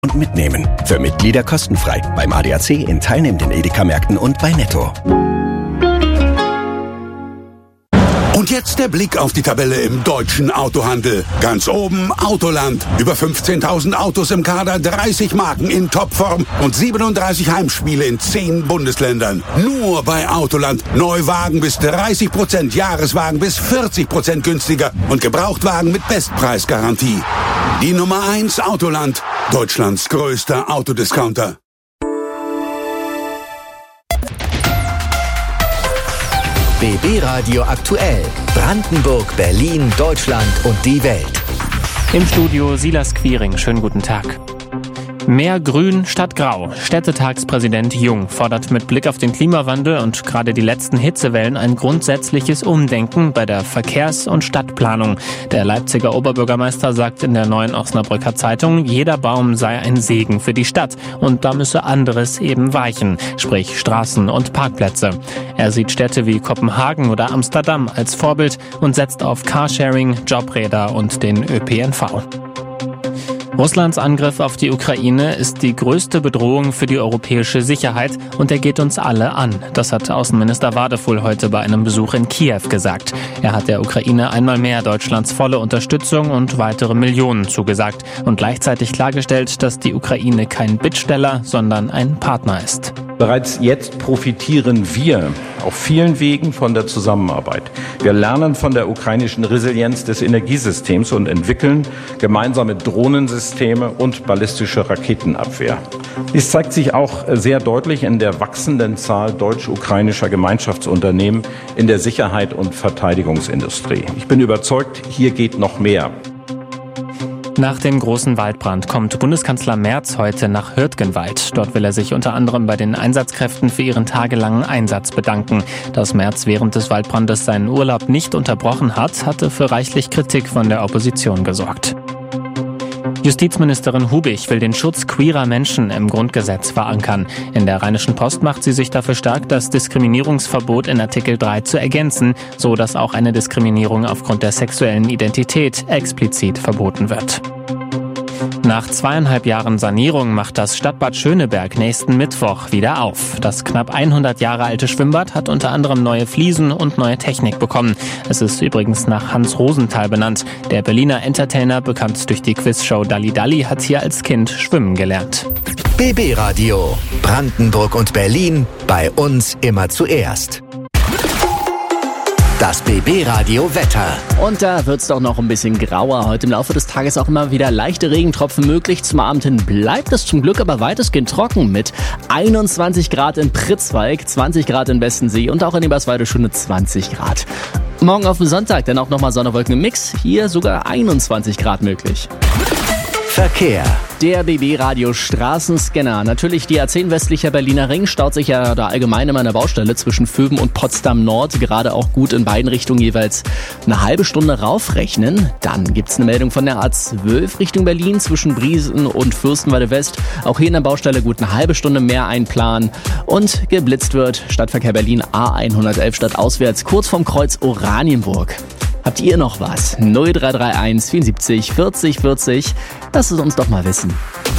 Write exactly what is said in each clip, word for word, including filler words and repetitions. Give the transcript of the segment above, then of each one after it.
und mitnehmen. Für Mitglieder kostenfrei. Beim A D A C in teilnehmenden Edeka-Märkten und bei Netto. Und jetzt der Blick auf die Tabelle im deutschen Autohandel. Ganz oben Autoland. Über fünfzehntausend Autos im Kader, dreißig Marken in Topform und siebenunddreißig Heimspiele in zehn Bundesländern. Nur bei Autoland. Neuwagen bis dreißig Prozent, Jahreswagen bis vierzig Prozent günstiger und Gebrauchtwagen mit Bestpreisgarantie. Die Nummer eins Autoland. Deutschlands größter Autodiscounter. B B Radio aktuell. Brandenburg, Berlin, Deutschland und die Welt. Im Studio Silas Quiring. Schönen guten Tag. Mehr Grün statt Grau. Städtetagspräsident Jung fordert mit Blick auf den Klimawandel und gerade die letzten Hitzewellen ein grundsätzliches Umdenken bei der Verkehrs- und Stadtplanung. Der Leipziger Oberbürgermeister sagt in der Neuen Osnabrücker Zeitung, jeder Baum sei ein Segen für die Stadt und da müsse anderes eben weichen, sprich Straßen und Parkplätze. Er sieht Städte wie Kopenhagen oder Amsterdam als Vorbild und setzt auf Carsharing, Jobräder und den Ö P N V. Russlands Angriff auf die Ukraine ist die größte Bedrohung für die europäische Sicherheit und er geht uns alle an. Das hat Außenminister Wadefuhl heute bei einem Besuch in Kiew gesagt. Er hat der Ukraine einmal mehr Deutschlands volle Unterstützung und weitere Millionen zugesagt und gleichzeitig klargestellt, dass die Ukraine kein Bittsteller, sondern ein Partner ist. Bereits jetzt profitieren wir auf vielen Wegen von der Zusammenarbeit. Wir lernen von der ukrainischen Resilienz des Energiesystems und entwickeln gemeinsame Drohnensysteme und ballistische Raketenabwehr. Dies zeigt sich auch sehr deutlich in der wachsenden Zahl deutsch-ukrainischer Gemeinschaftsunternehmen in der Sicherheit- und Verteidigungsindustrie. Ich bin überzeugt, hier geht noch mehr. Nach dem großen Waldbrand kommt Bundeskanzler Merz heute nach Hürtgenwald. Dort will er sich unter anderem bei den Einsatzkräften für ihren tagelangen Einsatz bedanken. Dass Merz während des Waldbrandes seinen Urlaub nicht unterbrochen hat, hatte für reichlich Kritik von der Opposition gesorgt. Justizministerin Hubig will den Schutz queerer Menschen im Grundgesetz verankern. In der Rheinischen Post macht sie sich dafür stark, das Diskriminierungsverbot in Artikel drei zu ergänzen, so dass auch eine Diskriminierung aufgrund der sexuellen Identität explizit verboten wird. Nach zweieinhalb Jahren Sanierung macht das Stadtbad Schöneberg nächsten Mittwoch wieder auf. Das knapp hundert Jahre alte Schwimmbad hat unter anderem neue Fliesen und neue Technik bekommen. Es ist übrigens nach Hans Rosenthal benannt. Der Berliner Entertainer, bekannt durch die Quizshow Dalli Dalli, hat hier als Kind schwimmen gelernt. B B Radio. Brandenburg und Berlin. Bei uns immer zuerst. Das B B Radio Wetter. Und da wird's doch noch ein bisschen grauer. Heute im Laufe des Tages auch immer wieder leichte Regentropfen möglich. Zum Abend hin bleibt es zum Glück aber weitestgehend trocken mit einundzwanzig Grad in Pritzwalk, zwanzig Grad in Westensee und auch in Eberswalde schon zwanzig Grad. Morgen auf den Sonntag dann auch nochmal Sonne, Wolken im Mix. Hier sogar einundzwanzig Grad möglich. Verkehr. Der B B-Radio Straßenscanner. Natürlich die A zehn westlicher Berliner Ring staut sich ja da allgemein immer an der Baustelle zwischen Vöben und Potsdam Nord. Gerade auch gut in beiden Richtungen jeweils eine halbe Stunde raufrechnen. Dann gibt's eine Meldung von der A zwölf Richtung Berlin zwischen Briesen und Fürstenwalde West. Auch hier in der Baustelle gut eine halbe Stunde mehr einplanen. Und geblitzt wird Stadtverkehr Berlin A hundertelf stadtauswärts kurz vorm Kreuz Oranienburg. Habt ihr noch was? null drei drei eins vierundsiebzig vierzig vierzig. Lasst es uns doch mal wissen.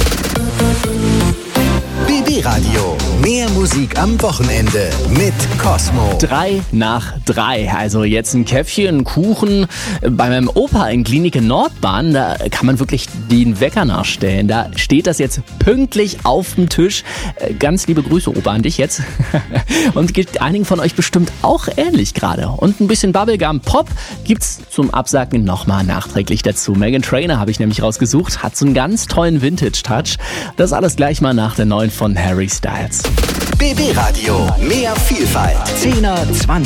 B B Radio. Mehr Musik am Wochenende mit Cosmo. Drei nach drei. Also jetzt ein Käffchen, ein Kuchen. Bei meinem Opa in Klinik in Nordbahn, da kann man wirklich den Wecker nachstellen. Da steht das jetzt pünktlich auf dem Tisch. Ganz liebe Grüße, Opa, an dich jetzt. Und geht einigen von euch bestimmt auch ähnlich gerade. Und ein bisschen Bubblegum Pop gibt's zum Absacken nochmal nachträglich dazu. Meghan Trainor habe ich nämlich rausgesucht. Hat so einen ganz tollen Vintage-Touch. Das alles gleich mal nach der neuen von Harry Styles. B B Radio. Mehr Vielfalt. Zehner, zwanziger.